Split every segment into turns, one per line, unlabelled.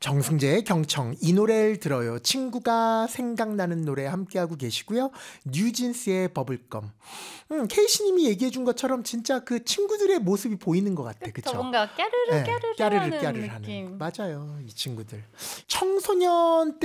정승재의 경청, 이 노래를 들어요. 친구가 생각나는 노래 함께하고 계시고요. 뉴진스의 버블검. 케이씨님이 얘기해준 것처럼 진짜 그 친구들의 모습이 보이는 것 같아. 그쵸?
뭔가 까르르 까르르 하는 느낌.
맞아요. 이 친구들. 청소년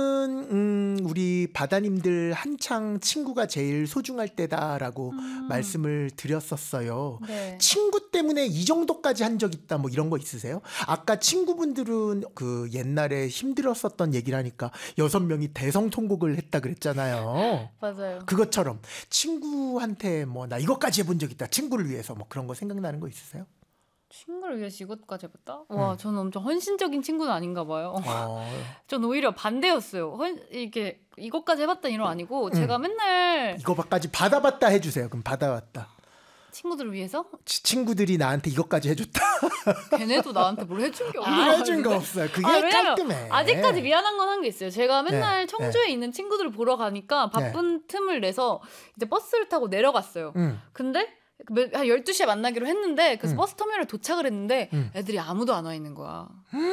때는 우리 바다님들 한창 친구가 제일 소중할 때다라고 말씀을 드렸었어요.
네.
친구 때문에 이 정도까지 한 적 있다 뭐 이런 거 있으세요? 아까 친구분들은 그 옛날에 힘들었었던 얘기를 하니까 6명이 대성통곡을 했다 그랬잖아요.
맞아요.
그것처럼 친구한테 뭐 나 이것까지 해본 적 있다. 친구를 위해서 뭐 그런 거 생각나는 거 있으세요?
친구를 위해서 이것까지 해봤다? 와, 저는 엄청 헌신적인 친구는 아닌가 봐요. 전 오히려 반대였어요. 이게 이것까지 해봤다 이런 아니고 제가 맨날
이거까지 받아봤다 해주세요. 그럼 받아봤다.
친구들을 위해서?
친구들이 나한테 이것까지 해줬다.
걔네도 나한테 뭘 해준 게 없는 거
해준 거 없어요. 그게 깔끔해.
아직까지 미안한 건 한 게 있어요. 제가 맨날 청주에 있는 친구들을 보러 가니까 바쁜 틈을 내서 이제 버스를 타고 내려갔어요. 근데 한 12시에 만나기로 했는데 그래서 버스 터미널에 도착을 했는데 애들이 아무도 안 와 있는 거야.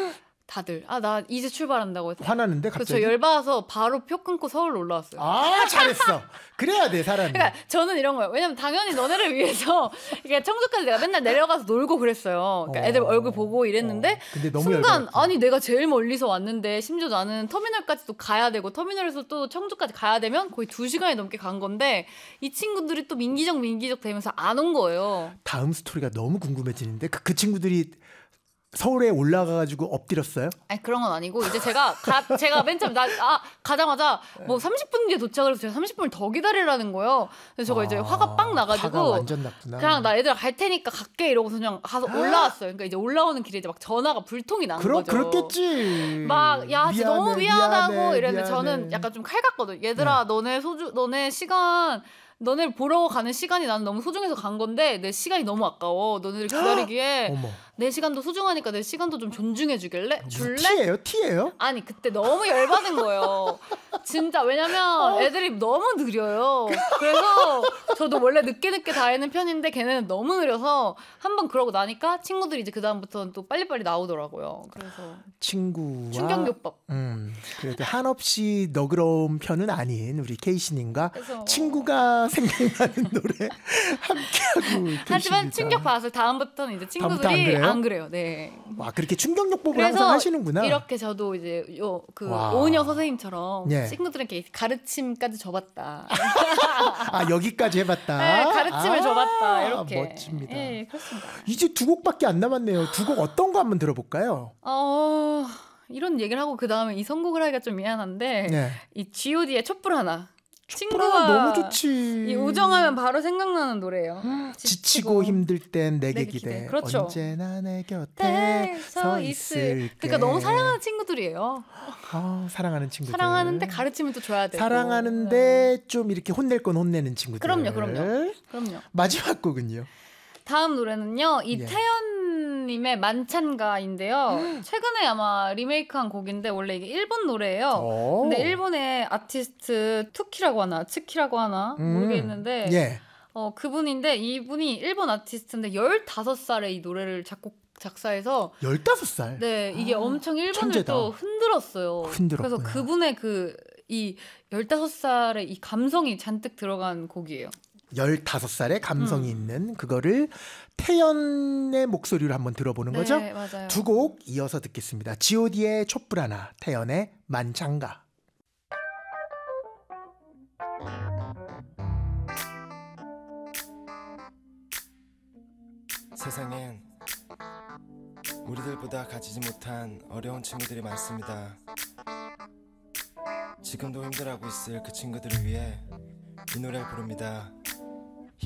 다들 나 이제 출발한다고 해서
화나는데 갑자기?
그래서 열받아서 바로 표 끊고 서울로 올라왔어요.
잘했어. 그래야 돼 사람이.
그러니까 저는 이런 거예요. 왜냐면 당연히 너네를 위해서 이게 청주까지 내가 맨날 내려가서 놀고 그랬어요. 그러니까 애들 얼굴 보고 이랬는데
근데 너무
순간
열받았지.
아니 내가 제일 멀리서 왔는데 심지어 나는 터미널까지도 가야 되고 터미널에서 또 청주까지 가야 되면 거의 2시간이 넘게 간 건데 이 친구들이 또 민기적 되면서 안 온 거예요.
다음 스토리가 너무 궁금해지는데 그 친구들이 서울에 올라가가지고 엎드렸어요?
아니 그런 건 아니고 이제 제가 맨 처음 가자마자 뭐 30분 뒤에 도착을 해서 제가 30분을 더 기다리라는 거예요. 그래서 저거 이제 화가 빵 나가지고
화가 완전 났구나.
그냥 나 애들 갈 테니까 갈게 이러고서 그냥 가서 올라왔어요. 그러니까 이제 올라오는 길에 이제 막 전화가 불통이 난 거죠.
그렇겠지.
막 야 너무 미안하고 이랬는데 저는
미안해.
약간 좀 칼 같거든. 얘들아 너네 시간 너네를 보러 가는 시간이 나는 너무 소중해서 간 건데 내 시간이 너무 아까워. 너네를 기다리기에
어머.
내 시간도 소중하니까 내 시간도 좀 존중해 주길래 줄래?
티예요?
아니 그때 너무 열받은 거예요. 진짜 왜냐면 애들이 너무 느려요. 그래서 저도 원래 늦게 다니는 편인데 걔네는 너무 느려서 한번 그러고 나니까 친구들이 이제 그 다음부터는 또 빨리빨리 나오더라고요. 그래서
친구와
충격요법.
그래도 한없이 너그러운 편은 아닌 우리 케이씨님과
그래서
친구가 생각나는 노래 함께하고 계십니다.
하지만 충격 받았어요. 다음부터는 이제 친구들이 안 그래요. 네.
와 그렇게 충격요법을 항상 하시는구나.
이렇게 저도 이제 오은영 선생님처럼 친구들에게 가르침까지 줘봤다.
여기까지 해봤다.
네, 가르침을 줘봤다. 이렇게.
멋집니다.
네, 그렇습니다.
이제 2곡밖에 안 남았네요. 2곡 어떤 거 한번 들어볼까요?
이런 얘기를 하고 그 다음에 이 선곡을 하기가 좀 미안한데 이 G.O.D의 촛불 하나.
친구가 너무 좋지.
이 우정하면 바로 생각나는 노래예요.
지치고 힘들 땐 내게 기대.
그렇죠.
언제나 내 곁에 서 있을게.
그러니까 너무 사랑하는 친구들이에요.
사랑하는 친구들.
사랑하는데 가르침을 또 줘야 되고.
사랑하는데 좀 이렇게 혼낼 건 혼내는 친구들.
그럼요.
마지막 곡은요?
다음 노래는요. 이태연님의 만찬가인데요. 최근에 아마 리메이크한 곡인데 원래 이게 일본 노래예요. 근데 일본의 아티스트 투키라고 하나 츠키라고 하나 모르겠는데 그분인데 이분이 일본 아티스트인데 15살에 이 노래를 작사해서
15살?
네, 이게 엄청 일본을 또 흔들었어요. 그래서 그분의 이 15살의 이 감성이 잔뜩 들어간 곡이에요.
15살의 감성이 있는 그거를 태연의 목소리로 한번 들어보는 거죠?
네, 맞아요.
2곡 이어서 듣겠습니다. G.O.D의 촛불 하나, 태연의 만찬가.
세상엔 우리들보다 가지지 못한 어려운 친구들이 많습니다. 지금도 힘들어하고 있을 그 친구들을 위해 이 노래를 부릅니다.